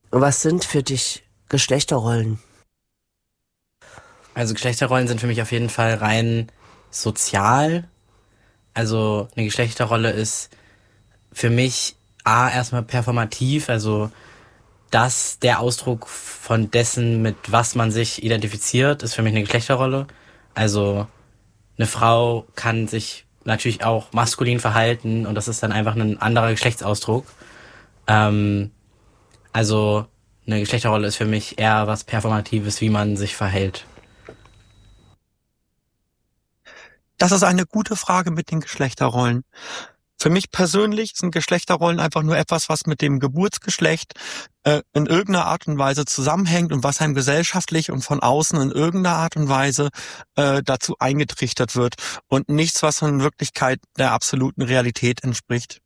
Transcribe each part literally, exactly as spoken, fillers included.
Was sind für dich Geschlechterrollen? Also Geschlechterrollen sind für mich auf jeden Fall rein sozial. Also eine Geschlechterrolle ist für mich A, erstmal performativ, also das der Ausdruck von dessen, mit was man sich identifiziert, ist für mich eine Geschlechterrolle. Also eine Frau kann sich natürlich auch maskulin verhalten und das ist dann einfach ein anderer Geschlechtsausdruck. Ähm, also eine Geschlechterrolle ist für mich eher was Performatives, wie man sich verhält. Das ist eine gute Frage mit den Geschlechterrollen. Für mich persönlich sind Geschlechterrollen einfach nur etwas, was mit dem Geburtsgeschlecht äh, in irgendeiner Art und Weise zusammenhängt und was einem gesellschaftlich und von außen in irgendeiner Art und Weise äh, dazu eingetrichtert wird und nichts, was in Wirklichkeit der absoluten Realität entspricht.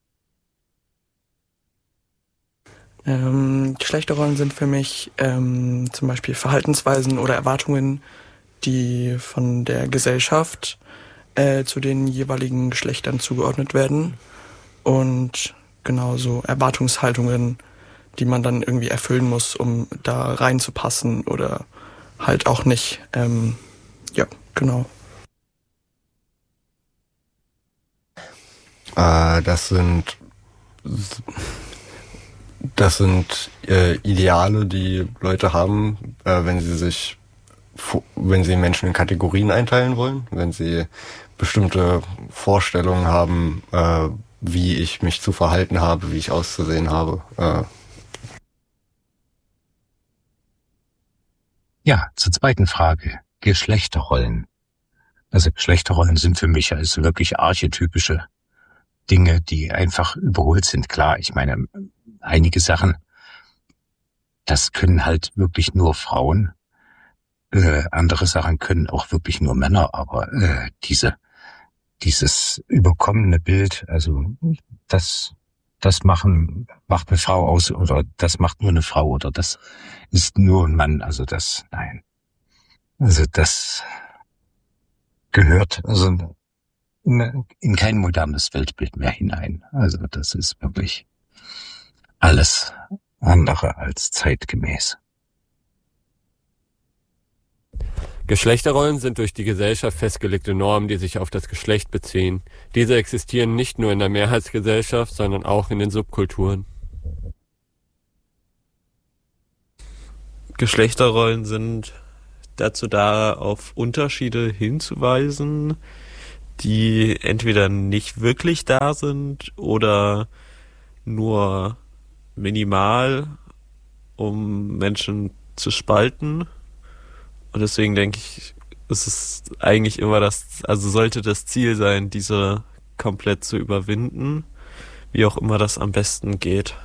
Ähm, Geschlechterrollen sind für mich ähm, zum Beispiel Verhaltensweisen oder Erwartungen, die von der Gesellschaft äh, zu den jeweiligen Geschlechtern zugeordnet werden und genauso Erwartungshaltungen, die man dann irgendwie erfüllen muss, um da reinzupassen oder halt auch nicht. Ähm, ja, genau. Äh, das sind das sind äh, Ideale, die Leute haben, äh, wenn sie sich wenn sie Menschen in Kategorien einteilen wollen, wenn sie bestimmte Vorstellungen haben, äh, wie ich mich zu verhalten habe, wie ich auszusehen habe. Äh. Ja, zur zweiten Frage. Geschlechterrollen. Also Geschlechterrollen sind für mich also wirklich archetypische Dinge, die einfach überholt sind. Klar, ich meine, einige Sachen, das können halt wirklich nur Frauen. Äh, andere Sachen können auch wirklich nur Männer, aber äh, diese dieses überkommene Bild, also das das machen macht eine Frau aus oder das macht nur eine Frau oder das ist nur ein Mann, also das nein, also das gehört also in, in kein modernes Weltbild mehr hinein. Also das ist wirklich alles andere als zeitgemäß. Geschlechterrollen sind durch die Gesellschaft festgelegte Normen, die sich auf das Geschlecht beziehen. Diese existieren nicht nur in der Mehrheitsgesellschaft, sondern auch in den Subkulturen. Geschlechterrollen sind dazu da, auf Unterschiede hinzuweisen, die entweder nicht wirklich da sind oder nur minimal, um Menschen zu spalten. Und deswegen denke ich, ist es eigentlich immer das, also sollte das Ziel sein, diese komplett zu überwinden, wie auch immer das am besten geht.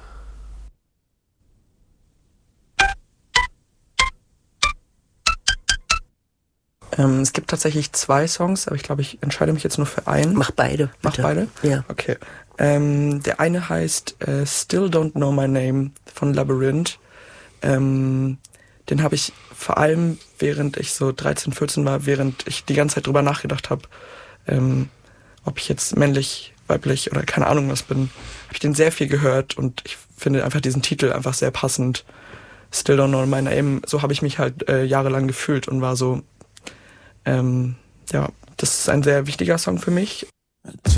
Ähm, es gibt tatsächlich zwei Songs, aber ich glaube, ich entscheide mich jetzt nur für einen. Mach beide. Mach bitte. beide? Ja. Okay. Ähm, der eine heißt äh, Still Don't Know My Name von Labyrinth. Ähm, den habe ich vor allem, während ich so dreizehn, vierzehn war, während ich die ganze Zeit drüber nachgedacht habe, ähm, ob ich jetzt männlich, weiblich oder keine Ahnung was bin, habe ich den sehr viel gehört und ich finde einfach diesen Titel einfach sehr passend. Still Don't Know My Name. So habe ich mich halt äh, jahrelang gefühlt und war so, ähm, ja, das ist ein sehr wichtiger Song für mich.